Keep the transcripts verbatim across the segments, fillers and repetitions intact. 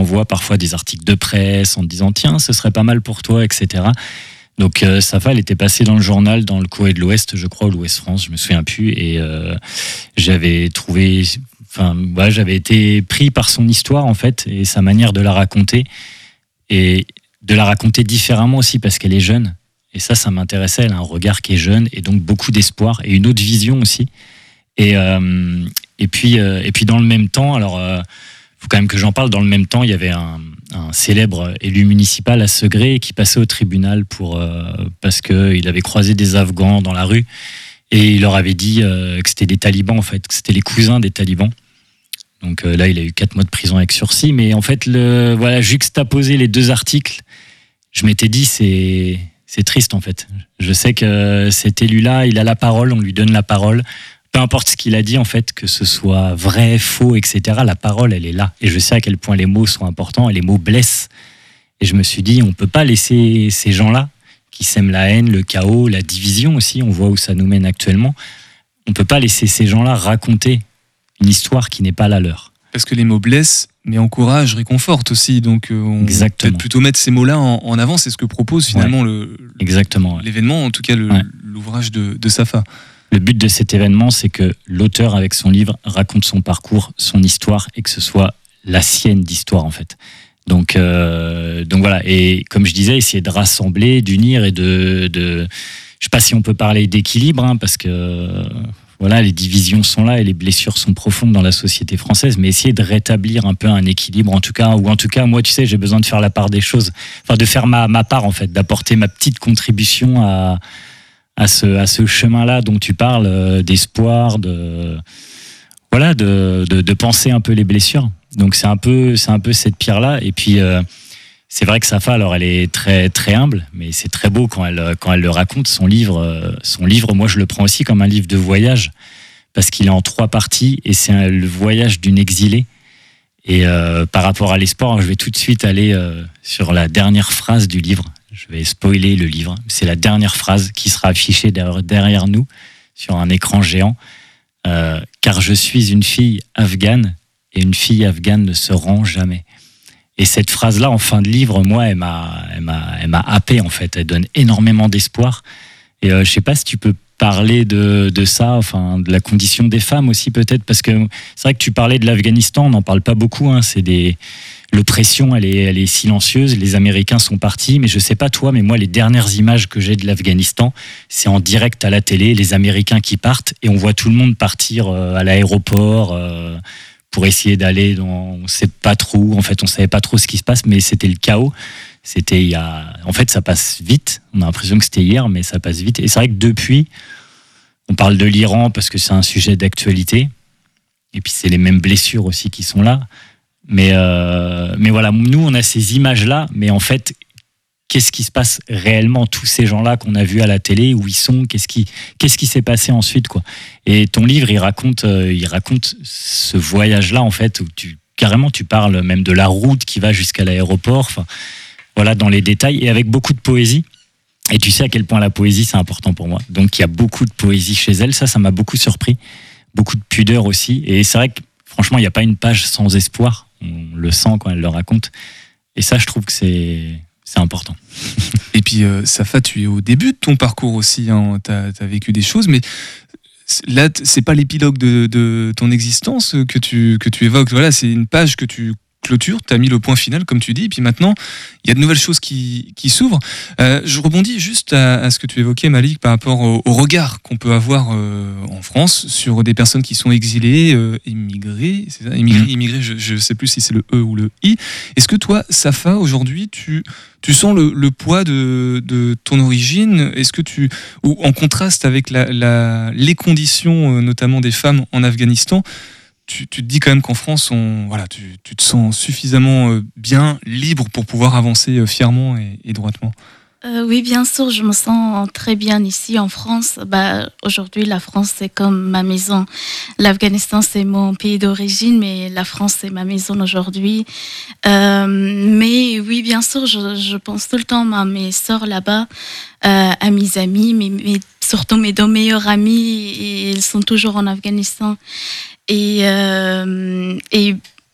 m'envoie parfois des articles de presse en te disant tiens, ce serait pas mal pour toi, et cetera. Donc euh, Safa, elle était passée dans le journal, dans le Courrier de l'Ouest, je crois, ou l'Ouest France, je me souviens plus, et euh, j'avais trouvé, enfin, ouais, j'avais été pris par son histoire en fait et sa manière de la raconter, et de la raconter différemment aussi parce qu'elle est jeune. Et ça, ça m'intéressait. Elle a un regard qui est jeune et donc beaucoup d'espoir et une autre vision aussi. Et euh, et puis euh, et puis dans le même temps, alors euh, faut quand même que j'en parle. Dans le même temps, il y avait un, un célèbre élu municipal à Segré qui passait au tribunal pour euh, parce que il avait croisé des Afghans dans la rue et il leur avait dit euh, que c'était des talibans en fait, que c'était les cousins des talibans. Donc euh, là, il a eu quatre mois de prison avec sursis. Mais en fait, le voilà, juxtaposer les deux articles, je m'étais dit c'est c'est triste en fait. Je sais que cet élu-là, il a la parole, on lui donne la parole. Peu importe ce qu'il a dit, en fait, que ce soit vrai, faux, et cetera, la parole, elle est là. Et je sais à quel point les mots sont importants et les mots blessent. Et je me suis dit, on ne peut pas laisser ces gens-là qui sèment la haine, le chaos, la division aussi, on voit où ça nous mène actuellement. On ne peut pas laisser ces gens-là raconter une histoire qui n'est pas la leur. Parce que les mots blessent, mais encouragent, réconfortent aussi. Donc euh, on Exactement. peut plutôt mettre ces mots-là en, en avant. C'est ce que propose finalement ouais. le, Exactement, ouais. l'événement, en tout cas le, ouais. l'ouvrage de, de Safa. Le but de cet événement, c'est que l'auteur, avec son livre, raconte son parcours, son histoire, et que ce soit la sienne d'histoire, en fait. Donc, euh, donc voilà. Et comme je disais, essayer de rassembler, d'unir et de... de je sais pas si on peut parler d'équilibre, hein, parce que voilà, les divisions sont là et les blessures sont profondes dans la société française, mais essayer de rétablir un peu un équilibre, en tout cas, ou en tout cas, moi, tu sais, j'ai besoin de faire la part des choses, enfin, de faire ma, ma part, en fait, d'apporter ma petite contribution à... à ce à ce chemin-là dont tu parles, euh, d'espoir, de voilà, de, de de penser un peu les blessures. Donc c'est un peu c'est un peu cette pierre-là. Et puis euh, c'est vrai que Safa, alors elle est très très humble, mais c'est très beau quand elle quand elle le raconte. Son livre, euh, son livre, moi je le prends aussi comme un livre de voyage parce qu'il est en trois parties et c'est un, le voyage d'une exilée. Et euh, par rapport à l'espoir, je vais tout de suite aller euh, sur la dernière phrase du livre. Je vais spoiler le livre. C'est la dernière phrase qui sera affichée derrière nous sur un écran géant. Euh, car je suis une fille afghane et une fille afghane ne se rend jamais. Et cette phrase-là, en fin de livre, moi, elle m'a, elle m'a, elle m'a happé en fait. Elle donne énormément d'espoir. Et euh, je sais pas si tu peux parler de, de ça, enfin de la condition des femmes aussi peut-être, parce que c'est vrai que tu parlais de l'Afghanistan, on n'en parle pas beaucoup. Hein, c'est des L'oppression, elle est, elle est silencieuse. Les Américains sont partis, mais je sais pas toi, mais moi, les dernières images que j'ai de l'Afghanistan, c'est en direct à la télé, les Américains qui partent, et on voit tout le monde partir euh, à l'aéroport euh, pour essayer d'aller dans, on sait pas trop où. En fait, on savait pas trop ce qui se passe, mais c'était le chaos. C'était il y a, en fait, ça passe vite. On a l'impression que c'était hier, mais ça passe vite. Et c'est vrai que depuis, on parle de l'Iran parce que c'est un sujet d'actualité, et puis c'est les mêmes blessures aussi qui sont là. Mais, euh, mais voilà, nous, on a ces images-là, mais en fait, qu'est-ce qui se passe réellement, tous ces gens-là qu'on a vus à la télé, où ils sont, qu'est-ce qui, qu'est-ce qui s'est passé ensuite, quoi. Et ton livre, il raconte, euh, il raconte ce voyage-là, en fait, où tu, carrément, tu parles même de la route qui va jusqu'à l'aéroport, enfin, voilà, dans les détails, et avec beaucoup de poésie. Et tu sais à quel point la poésie, c'est important pour moi. Donc, il y a beaucoup de poésie chez elle, ça, ça m'a beaucoup surpris. Beaucoup de pudeur aussi. Et c'est vrai que, franchement, il n'y a pas une page sans espoir. On le sent quand elle le raconte. Et ça, je trouve que c'est, c'est important. Et puis, euh, Safa, tu es au début de ton parcours aussi. Hein. Tu as vécu des choses, mais là, c'est pas l'épilogue de, de ton existence que tu, que tu évoques. Voilà, c'est une page que tu clôtures. Tu as mis le point final, comme tu dis. Et puis maintenant, il y a de nouvelles choses qui, qui s'ouvrent. Euh, je rebondis juste à, à ce que tu évoquais, Malik, par rapport au, au regard qu'on peut avoir euh, en France sur des personnes qui sont exilées, euh, immigrées, c'est ça, immigrées, immigrées, je ne sais plus si c'est le E ou le I. Est-ce que toi, Safa, aujourd'hui, tu, tu sens le, le poids de, de ton origine? Est-ce que tu, ou en contraste avec la, la, les conditions, euh, notamment des femmes en Afghanistan, Tu, tu te dis quand même qu'en France, on, voilà, tu, tu te sens suffisamment bien, libre pour pouvoir avancer fièrement et, et droitement. Euh, oui, bien sûr, je me sens très bien ici en France. Bah, aujourd'hui, la France, c'est comme ma maison. L'Afghanistan, c'est mon pays d'origine, mais la France, c'est ma maison aujourd'hui. Euh, mais oui, bien sûr, je, je pense tout le temps à mes sœurs là-bas, euh, à mes amis, mais, mais surtout mes deux meilleurs amis, et ils sont toujours en Afghanistan. Et, euh, et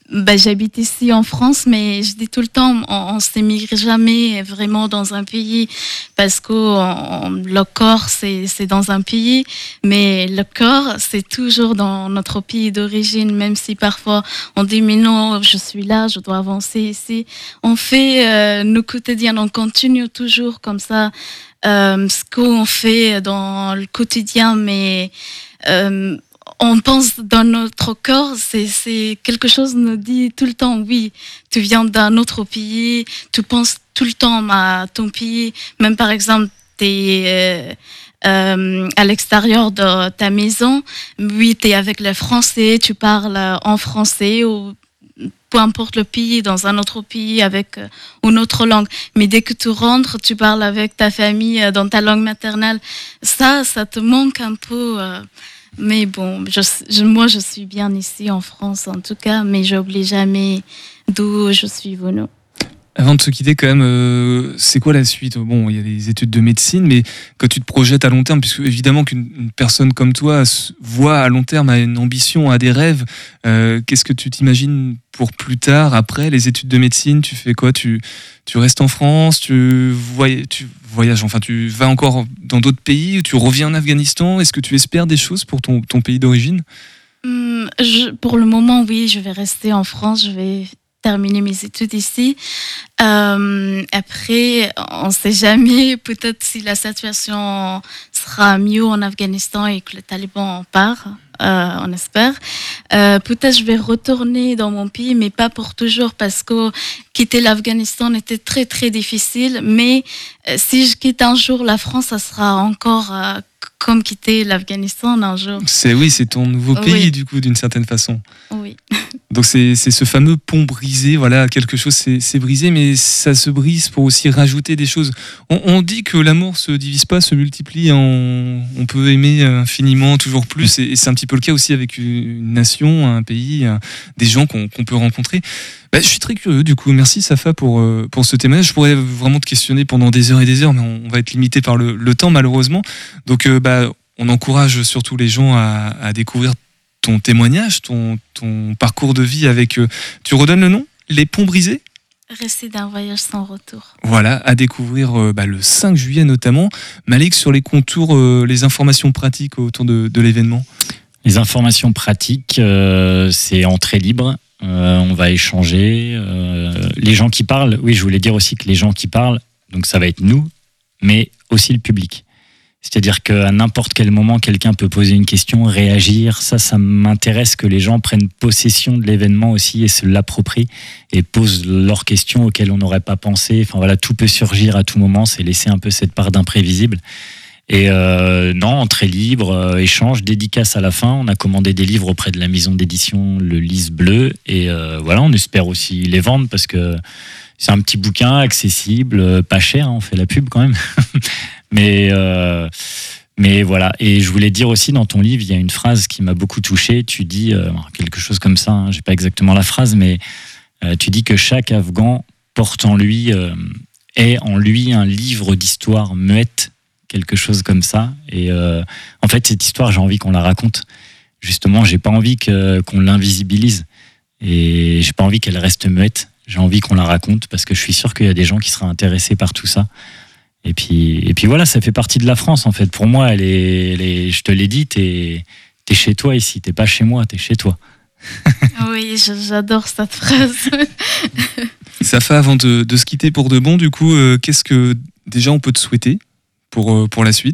bah, j'habite ici en France, mais je dis tout le temps, on, on s'émigre jamais vraiment dans un pays parce que on, le corps, c'est, c'est dans un pays, mais le corps, c'est toujours dans notre pays d'origine, même si parfois on dit, mais non, je suis là, je dois avancer ici. On fait euh, nos quotidiens, on continue toujours comme ça, euh, ce qu'on fait dans le quotidien, mais... Euh, on pense dans notre corps, c'est, c'est quelque chose nous dit tout le temps, oui, tu viens d'un autre pays, tu penses tout le temps à ton pays, même par exemple, tu es euh, euh, à l'extérieur de ta maison, oui, tu es avec les Français, tu parles en français ou peu importe le pays, dans un autre pays avec euh, une autre langue. Mais dès que tu rentres, tu parles avec ta famille euh, dans ta langue maternelle. Ça, ça te manque un peu... Euh, Mais bon, je, je, moi, je suis bien ici en France, en tout cas, mais j'oublie jamais d'où je suis venue. Avant de se quitter, quand même, euh, c'est quoi la suite ? Bon, il y a les études de médecine, mais quand tu te projettes à long terme, puisque évidemment qu'une une personne comme toi voit à long terme, a une ambition, a des rêves, euh, qu'est-ce que tu t'imagines pour plus tard, après les études de médecine ? Tu fais quoi ? tu, tu restes en France ? Tu, voy- tu voyages, enfin, tu vas encore dans d'autres pays ? Tu reviens en Afghanistan ? Est-ce que tu espères des choses pour ton, ton pays d'origine ? hum, je, Pour le moment, oui, je vais rester en France, je vais terminer mes études ici. Euh, après, on ne sait jamais, peut-être si la situation sera mieux en Afghanistan et que le Taliban part, euh, on espère. Euh, peut-être je vais retourner dans mon pays, mais pas pour toujours, parce que quitter l'Afghanistan était très très difficile. Mais euh, si je quitte un jour la France, ça sera encore euh, comme quitter l'Afghanistan un jour. C'est, oui, c'est ton nouveau pays, oui. Du coup, d'une certaine façon. Oui. Donc c'est, c'est ce fameux pont brisé, voilà, quelque chose c'est, c'est brisé, mais ça se brise pour aussi rajouter des choses. On, on dit que l'amour se divise pas, se multiplie, on, on peut aimer infiniment, toujours plus, et, et c'est un petit peu le cas aussi avec une nation, un pays, un, des gens qu'on, qu'on peut rencontrer. Bah, je suis très curieux, du coup, merci Safa pour, pour ce témoignage. Je pourrais vraiment te questionner pendant des heures et des heures, mais on, on va être limité par le, le temps malheureusement. Donc euh, bah, on encourage surtout les gens à, à découvrir ton témoignage, ton, ton parcours de vie avec... Euh, tu redonnes le nom ? Les ponts brisés ? Récit d'un voyage sans retour. Voilà, à découvrir euh, bah, le cinq juillet notamment. Malik, sur les contours, euh, les informations pratiques autour de, de l'événement ? Les informations pratiques, euh, c'est entrée libre. Euh, on va échanger. Euh, les gens qui parlent, oui, je voulais dire aussi que les gens qui parlent, donc ça va être nous, mais aussi le public. C'est-à-dire qu'à n'importe quel moment, quelqu'un peut poser une question, réagir. Ça, ça m'intéresse que les gens prennent possession de l'événement aussi et se l'approprient et posent leurs questions auxquelles on n'aurait pas pensé. Enfin voilà, tout peut surgir à tout moment. C'est laisser un peu cette part d'imprévisible. Et euh, non, entrée libre, euh, échange, dédicace à la fin. On a commandé des livres auprès de la maison d'édition Le Lys Bleu. Et euh, voilà, on espère aussi les vendre parce que c'est un petit bouquin accessible, pas cher. Hein, on fait la pub quand même. Mais, euh, mais voilà. Et je voulais dire aussi, dans ton livre, il y a une phrase qui m'a beaucoup touché. Tu dis euh, quelque chose comme ça, hein, j'ai pas exactement la phrase, mais euh, tu dis que chaque Afghan porte en lui, euh, est en lui un livre d'histoire muette, quelque chose comme ça. Et euh, en fait, cette histoire, j'ai envie qu'on la raconte. Justement, j'ai pas envie que, qu'on l'invisibilise. Et j'ai pas envie qu'elle reste muette. J'ai envie qu'on la raconte parce que je suis sûr qu'il y a des gens qui seraient intéressés par tout ça. Et puis, et puis voilà, ça fait partie de la France en fait. Pour moi, elle est, elle est, je te l'ai dit, t'es, t'es chez toi ici, t'es pas chez moi, t'es chez toi. Oui, j'adore cette phrase. Safa, avant de, de se quitter pour de bon, du coup, euh, qu'est-ce que déjà on peut te souhaiter pour, euh, pour la suite ?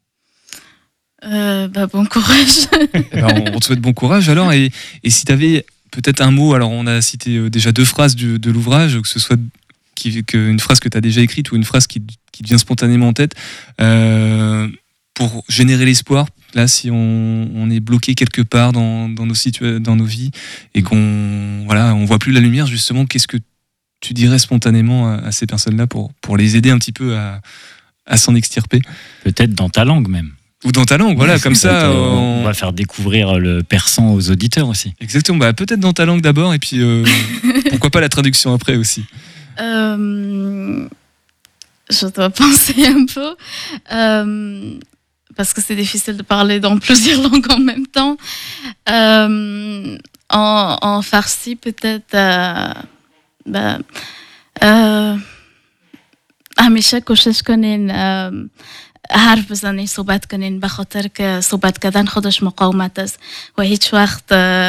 euh, bah, Bon courage. Eh ben, on te souhaite bon courage alors. Et, et si tu avais peut-être un mot, alors on a cité déjà deux phrases du, de l'ouvrage, que ce soit qui, que, une phrase que tu as déjà écrite ou une phrase qui, qui te vient spontanément en tête, euh, pour générer l'espoir, là, si on, on est bloqué quelque part dans, dans, nos, situa- dans nos vies et qu'on voilà, on voit plus la lumière, justement, qu'est-ce que tu dirais spontanément à, à ces personnes-là pour, pour les aider un petit peu à, à s'en extirper ? Peut-être dans ta langue même. Ou dans ta langue, voilà, ouais, comme ça. On... on va faire découvrir le persan aux auditeurs aussi. Exactement, bah, peut-être dans ta langue d'abord, et puis euh, pourquoi pas la traduction après aussi. Euh, je dois penser un peu, euh, parce que c'est difficile de parler dans plusieurs langues en même temps. Euh, En, en farsi, peut-être, euh, bah, euh, همیشه کوشش کنین حرف بزنین، صحبت کنین، به خاطر که صحبت کردن خودش مقاومت است و هیچ وقت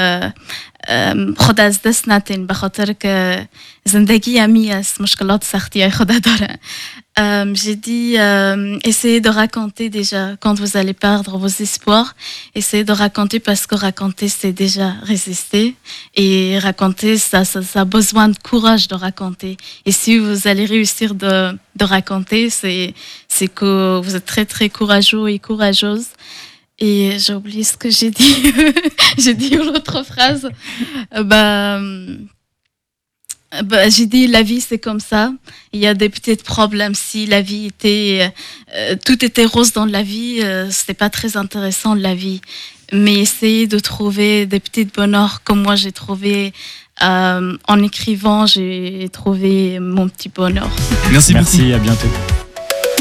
خود از دست نتین، به خاطر که زندگی همی است، مشکلات سختی های خود داره. Euh, j'ai dit, euh, essayez de raconter déjà quand vous allez perdre vos espoirs. Essayez de raconter parce que raconter, c'est déjà résister. Et raconter, ça, ça, ça a besoin de courage de raconter. Et si vous allez réussir de, de raconter, c'est, c'est que vous êtes très, très courageux et courageuse. Et j'ai oublié ce que j'ai dit. J'ai dit l'autre phrase. Euh, bah... Bah, j'ai dit la vie c'est comme ça. Il y a des petits problèmes. Si la vie était euh, tout était rose dans la vie, euh, c'était pas très intéressant la vie. Mais essayez de trouver des petits bonheurs comme moi j'ai trouvé euh, en écrivant. J'ai trouvé mon petit bonheur. Merci beaucoup. Merci, à bientôt.